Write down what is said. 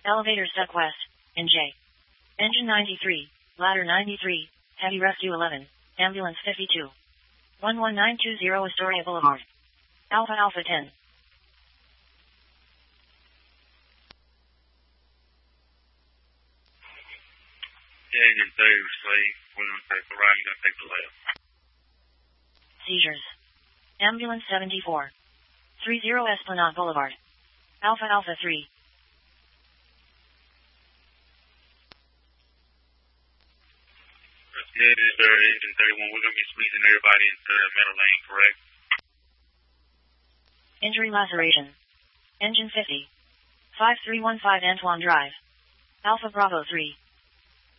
Elevator stuck west, in J. Engine 93, ladder 93, heavy rescue 11, ambulance 52. 11920 Astoria Boulevard. Alpha Alpha 10. Yeah, Engine 30 receive. We're going to take the right, you're going to take the left. Seizures. Ambulance 74. 30 Esplanade Boulevard. Alpha Alpha 3. Yeah, this is Engine 31. We're going to be squeezing everybody into the middle lane, correct? Injury laceration. Engine 50. 5315 Antoine Drive. Alpha Bravo 3.